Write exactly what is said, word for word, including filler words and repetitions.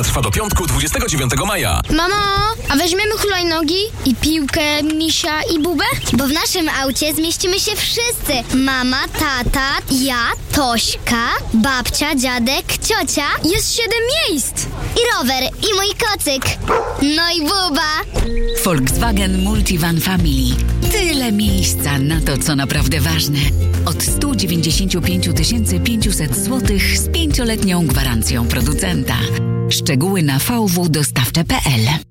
Trwa do piątku, dwudziestego dziewiątego maja. Mamo, a weźmiemy hulajnogi i piłkę, misia i bubę? Bo w naszym aucie zmieścimy się wszyscy. Mama, tata, ja, Tośka, babcia, dziadek, ciocia Jest siedem miejsc. i rower, i mój kocyk. No i buba. Volkswagen Multivan Family. Tyle miejsca na to, co naprawdę ważne. Od sto dziewięćdziesiąt pięć tysięcy pięćset złotych z pięcioletnią gwarancją producenta. Szczegóły na v w dostawcze kropka p l.